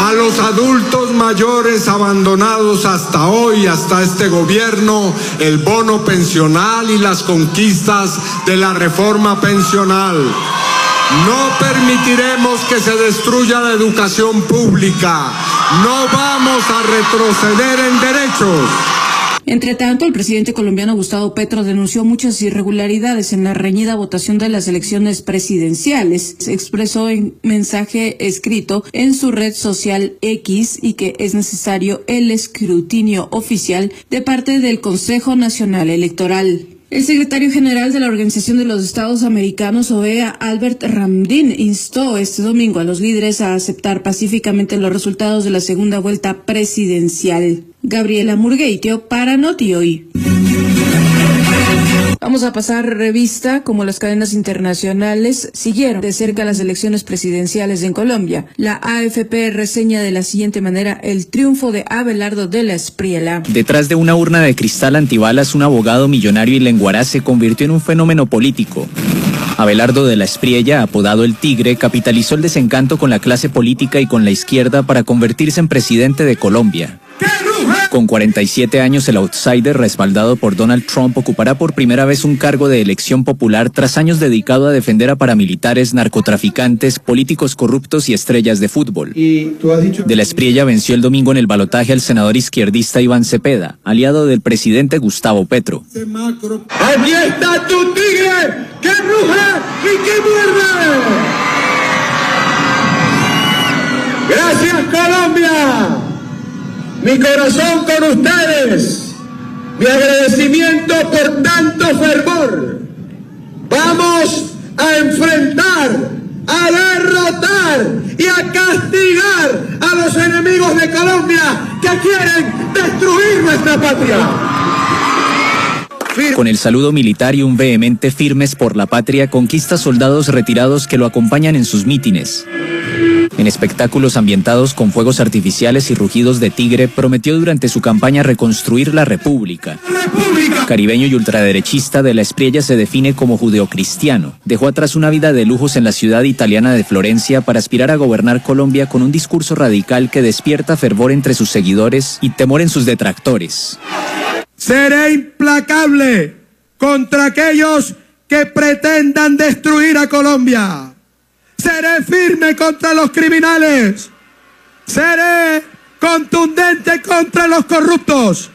a los adultos mayores abandonados hasta hoy, hasta este gobierno, el bono pensional y las conquistas de la reforma pensional. No permitiremos que se destruya la educación pública. No vamos a retroceder en derechos. Entre tanto, el presidente colombiano Gustavo Petro denunció muchas irregularidades en la reñida votación de las elecciones presidenciales. Se expresó en mensaje escrito en su red social X y que es necesario el escrutinio oficial de parte del Consejo Nacional Electoral. El secretario general de la Organización de los Estados Americanos, OEA, Albert Ramdin, instó este domingo a los líderes a aceptar pacíficamente los resultados de la segunda vuelta presidencial. Gabriela Murgueitio para Noti Hoy. Vamos a pasar revista como las cadenas internacionales siguieron de cerca las elecciones presidenciales en Colombia. La AFP reseña de la siguiente manera el triunfo de Abelardo de la Espriella. Detrás de una urna de cristal antibalas, un abogado millonario y lenguaraz se convirtió en un fenómeno político. Abelardo de la Espriella, apodado el Tigre, capitalizó el desencanto con la clase política y con la izquierda para convertirse en presidente de Colombia. Con 47 años, el outsider, respaldado por Donald Trump, ocupará por primera vez un cargo de elección popular tras años dedicado a defender a paramilitares, narcotraficantes, políticos corruptos y estrellas de fútbol. De la Espriella venció el domingo en el balotaje al senador izquierdista Iván Cepeda, aliado del presidente Gustavo Petro. ¡Aquí está tu tigre! ¡Que ruge y que muerde! ¡Gracias, Colombia! Mi corazón con ustedes, mi agradecimiento por tanto fervor. Vamos a enfrentar, a derrotar y a castigar a los enemigos de Colombia que quieren destruir nuestra patria. Con el saludo militar y un vehemente firmes por la patria, conquista soldados retirados que lo acompañan en sus mítines. En espectáculos ambientados con fuegos artificiales y rugidos de tigre, prometió durante su campaña reconstruir la República. Caribeño y ultraderechista, de la Espriella se define como judeocristiano. Dejó atrás una vida de lujos en la ciudad italiana de Florencia para aspirar a gobernar Colombia con un discurso radical que despierta fervor entre sus seguidores y temor en sus detractores. Seré implacable contra aquellos que pretendan destruir a Colombia. Seré firme contra los criminales. Seré contundente contra los corruptos.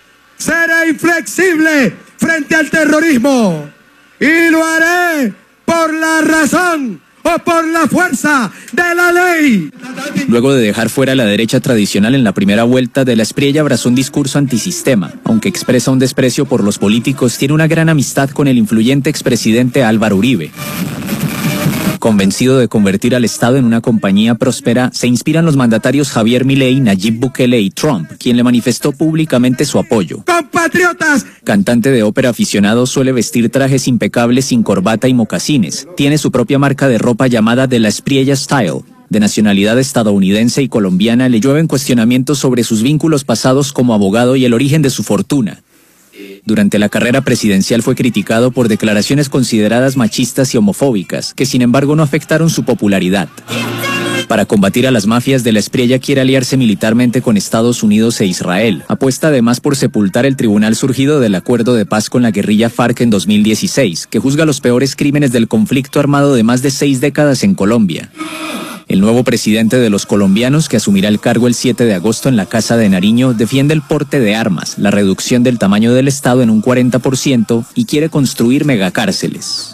Seré inflexible frente al terrorismo. Y lo haré por la razón o por la fuerza de la ley. Luego de dejar fuera la derecha tradicional en la primera vuelta, de la Espriella abrazó un discurso antisistema. Aunque expresa un desprecio por los políticos, tiene una gran amistad con el influyente expresidente Álvaro Uribe. Convencido de convertir al Estado en una compañía próspera, se inspiran los mandatarios Javier Milei, Nayib Bukele y Trump, quien le manifestó públicamente su apoyo. ¡Compatriotas! Cantante de ópera aficionado, suele vestir trajes impecables sin corbata y mocasines. Tiene su propia marca de ropa llamada De la Espriella Style. De nacionalidad estadounidense y colombiana, le llueven cuestionamientos sobre sus vínculos pasados como abogado y el origen de su fortuna. Durante la carrera presidencial fue criticado por declaraciones consideradas machistas y homofóbicas, que sin embargo no afectaron su popularidad. Para combatir a las mafias, de la Espriella quiere aliarse militarmente con Estados Unidos e Israel. Apuesta además por sepultar el tribunal surgido del acuerdo de paz con la guerrilla FARC en 2016, que juzga los peores crímenes del conflicto armado de más de 6 décadas en Colombia. El nuevo presidente de los colombianos, que asumirá el cargo el 7 de agosto en la Casa de Nariño, defiende el porte de armas, la reducción del tamaño del Estado en un 40% y quiere construir megacárceles.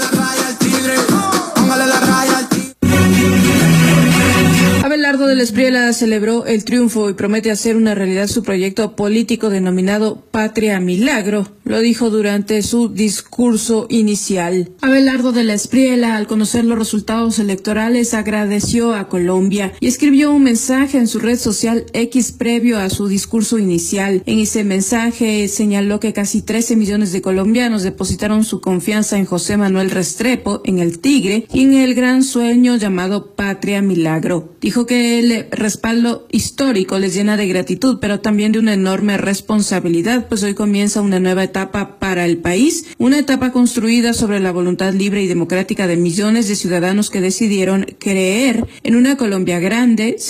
Abelardo de la Espriella celebró el triunfo y promete hacer una realidad su proyecto político denominado Patria Milagro. Lo dijo durante su discurso inicial. Abelardo de la Espriella, al conocer los resultados electorales, agradeció a Colombia y escribió un mensaje en su red social X previo a su discurso inicial. En ese mensaje señaló que casi 13 millones de colombianos depositaron su confianza en José Manuel Restrepo, en el Tigre y en el gran sueño llamado Patria Milagro. Dijo que el respaldo histórico les llena de gratitud, pero también de una enorme responsabilidad, pues hoy comienza una nueva etapa para el país, una etapa construida sobre la voluntad libre y democrática de millones de ciudadanos que decidieron creer en una Colombia grande,